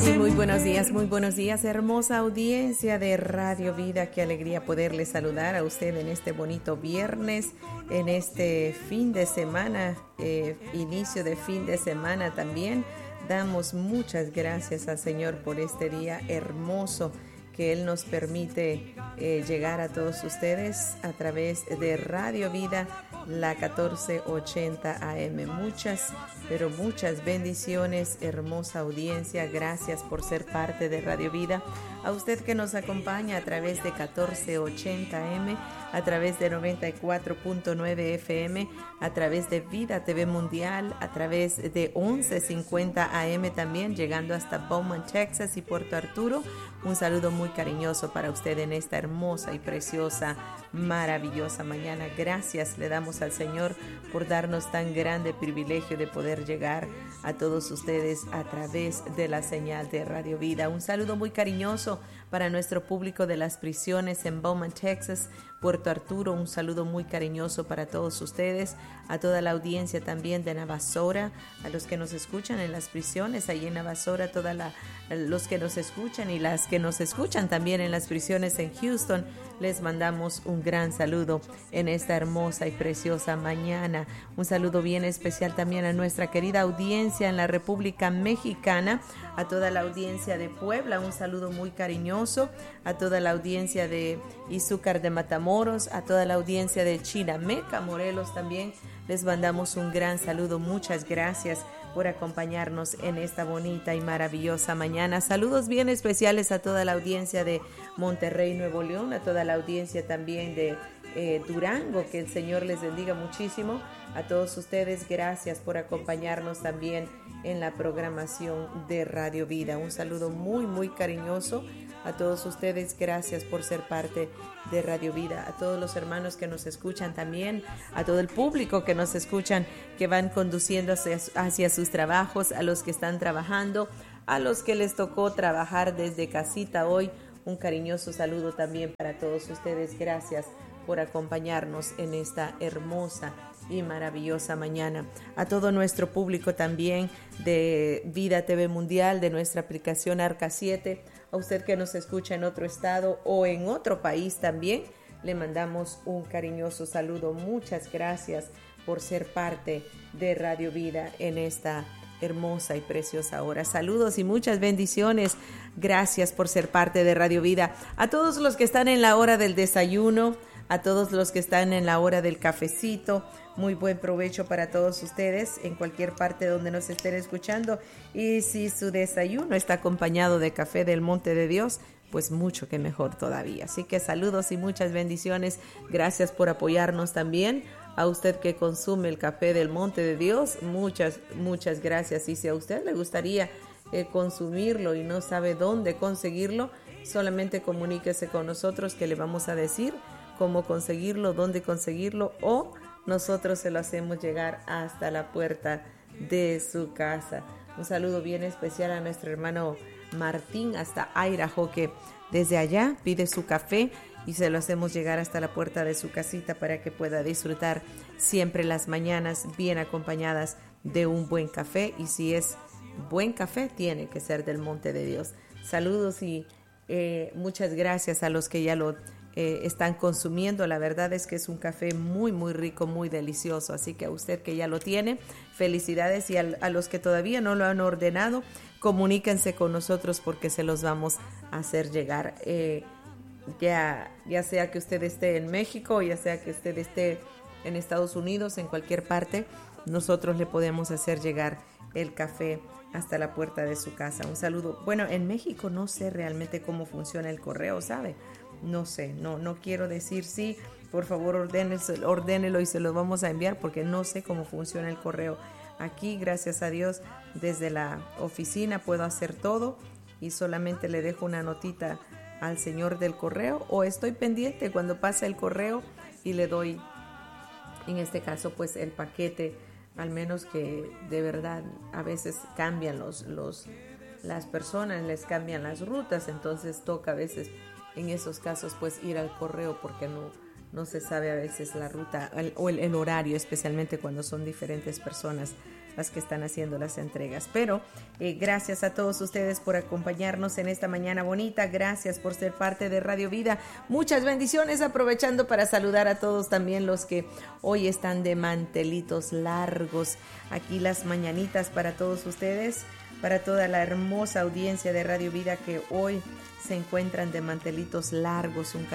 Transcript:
muy buenos días, hermosa audiencia de Radio Vida. Qué alegría poderle saludar a usted en este bonito viernes, en este fin de semana, inicio de fin de semana también. Damos muchas gracias al Señor por este día hermoso que Él nos permite llegar a todos ustedes a través de Radio Vida, la 1480 AM. Muchas, pero muchas bendiciones, hermosa audiencia. Gracias por ser parte de Radio Vida. A usted que nos acompaña a través de 1480 AM, a través de 94.9 FM, a través de Vida TV Mundial, a través de 1150 AM también, llegando hasta Beaumont, Texas y Puerto Arturo. Un saludo muy cariñoso para usted en esta hermosa y preciosa, maravillosa mañana. Gracias le damos al Señor por darnos tan grande privilegio de poder llegar a todos ustedes a través de la señal de Radio Vida. Un saludo muy cariñoso para nuestro público de las prisiones en Beaumont, Texas, Puerto Arturo. Un saludo muy cariñoso para todos ustedes, a toda la audiencia también de Navasota, a los que nos escuchan en las prisiones, ahí en Navasota, los que nos escuchan y las que nos escuchan también en las prisiones en Houston. Les mandamos un gran saludo en esta hermosa y preciosa mañana. Un saludo bien especial también a nuestra querida audiencia en la República Mexicana, a toda la audiencia de Puebla, un saludo muy cariñoso, a toda la audiencia de Izúcar de Matamoros, a toda la audiencia de Chinameca, Morelos también. Les mandamos un gran saludo. Muchas gracias por acompañarnos en esta bonita y maravillosa mañana. Saludos bien especiales a toda la audiencia de Monterrey, Nuevo León, a toda la audiencia también de Durango, que el Señor les bendiga muchísimo. A todos ustedes, gracias por acompañarnos también en la programación de Radio Vida. Un saludo muy, muy cariñoso a todos ustedes. Gracias por ser parte de Radio Vida. A todos los hermanos que nos escuchan también, a todo el público que nos escuchan, que van conduciendo hacia sus trabajos, a los que están trabajando, a los que les tocó trabajar desde casita hoy. Un cariñoso saludo también para todos ustedes. Gracias por acompañarnos en esta hermosa y maravillosa mañana. A todo nuestro público también de Vida TV Mundial, de nuestra aplicación Arca 7, a usted que nos escucha en otro estado o en otro país también, le mandamos un cariñoso saludo. Muchas gracias por ser parte de Radio Vida en esta hermosa y preciosa hora. Saludos y muchas bendiciones. Gracias por ser parte de Radio Vida. A todos los que están en la hora del desayuno, a todos los que están en la hora del cafecito, muy buen provecho para todos ustedes en cualquier parte donde nos estén escuchando. Y si su desayuno está acompañado de café del Monte de Dios, pues mucho que mejor todavía. Así que saludos y muchas bendiciones. Gracias por apoyarnos también. A usted que consume el café del Monte de Dios, muchas gracias. Y si a usted le gustaría consumirlo y no sabe dónde conseguirlo, solamente comuníquese con nosotros que le vamos a decir cómo conseguirlo, dónde conseguirlo, o nosotros se lo hacemos llegar hasta la puerta de su casa. Un saludo bien especial a nuestro hermano Martín hasta Idaho, que desde allá pide su café y se lo hacemos llegar hasta la puerta de su casita para que pueda disfrutar siempre las mañanas bien acompañadas de un buen café. Y si es buen café, tiene que ser del Monte de Dios. Saludos y muchas gracias a los que ya lo están consumiendo. La verdad es que es un café muy, muy rico, muy delicioso. Así que a usted que ya lo tiene, felicidades. Y a los que todavía no lo han ordenado, comuníquense con nosotros porque se los vamos a hacer llegar. Ya sea que usted esté en México, ya sea que usted esté en Estados Unidos, en cualquier parte, nosotros le podemos hacer llegar el café hasta la puerta de su casa. Un saludo. Bueno, en México no sé realmente cómo funciona el correo, ¿sabe? No sé, no quiero decir sí, por favor ordénelo y se lo vamos a enviar porque no sé cómo funciona el correo. Aquí, gracias a Dios, desde la oficina puedo hacer todo y solamente le dejo una notita al señor del correo o estoy pendiente cuando pasa el correo y le doy, en este caso, pues el paquete, al menos que de verdad a veces cambian las personas, les cambian las rutas, entonces toca a veces en esos casos pues ir al correo porque no se sabe a veces la ruta o el horario, especialmente cuando son diferentes personas las que están haciendo las entregas. Pero gracias a todos ustedes por acompañarnos en esta mañana bonita. Gracias por ser parte de Radio Vida. Muchas bendiciones, aprovechando para saludar a todos también los que hoy están de mantelitos largos. Aquí las mañanitas para todos ustedes, para toda la hermosa audiencia de Radio Vida que hoy se encuentran de mantelitos largos. Un